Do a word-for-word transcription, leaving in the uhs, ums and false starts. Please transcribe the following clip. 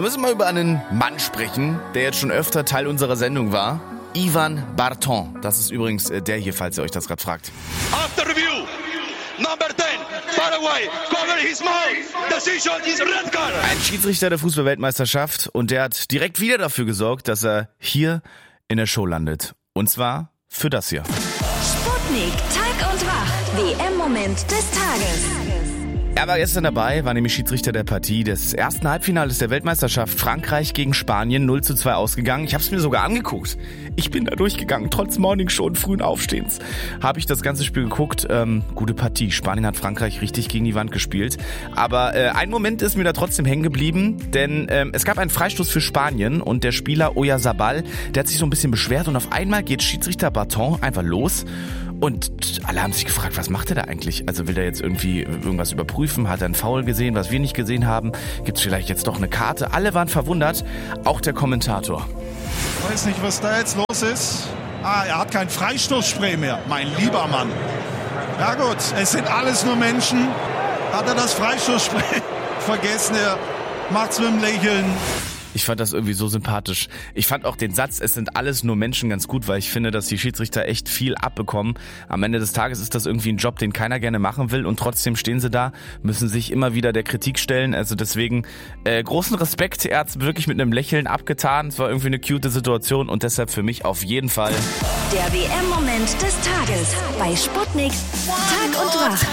Wir müssen mal über einen Mann sprechen, der jetzt schon öfter Teil unserer Sendung war. Ivan Barton. Das ist übrigens der hier, falls ihr euch das gerade fragt. After review, number ten, Paraguay, cover his mouth. Decision is red card. Ein Schiedsrichter der Fußball-Weltmeisterschaft und der hat direkt wieder dafür gesorgt, dass er hier in der Show landet. Und zwar für das hier. Sputnik, Tag und Wach. W M-Moment des Tages. Er war gestern dabei, war nämlich Schiedsrichter der Partie des ersten Halbfinales der Weltmeisterschaft. Frankreich gegen Spanien, null zu zwei ausgegangen. Ich habe es mir sogar angeguckt. Ich bin da durchgegangen, trotz Morningshow und frühen Aufstehens. Habe ich das ganze Spiel geguckt. Ähm, gute Partie. Spanien hat Frankreich richtig gegen die Wand gespielt. Aber äh, ein Moment ist mir da trotzdem hängen geblieben, denn ähm, es gab einen Freistoß für Spanien und der Spieler Oyarzabal, der hat sich so ein bisschen beschwert und auf einmal geht Schiedsrichter Barton einfach los. Und alle haben sich gefragt, was macht er da eigentlich? Also will er jetzt irgendwie irgendwas überprüfen? Hat er einen Foul gesehen, was wir nicht gesehen haben? Gibt es vielleicht jetzt doch eine Karte? Alle waren verwundert, auch der Kommentator. Ich weiß nicht, was da jetzt los ist. Ah, er hat kein Freistoßspray mehr, mein lieber Mann. Ja gut, es sind alles nur Menschen. Hat er das Freistoßspray vergessen? Er macht's mit dem Lächeln. Ich fand das irgendwie so sympathisch. Ich fand auch den Satz, es sind alles nur Menschen, ganz gut, weil ich finde, dass die Schiedsrichter echt viel abbekommen. Am Ende des Tages ist das irgendwie ein Job, den keiner gerne machen will und trotzdem stehen sie da, müssen sich immer wieder der Kritik stellen. Also deswegen äh, großen Respekt, er hat es wirklich mit einem Lächeln abgetan. Es war irgendwie eine cute Situation und deshalb für mich auf jeden Fall Der W M-Moment des Tages bei Sputnik, Tag und Wach.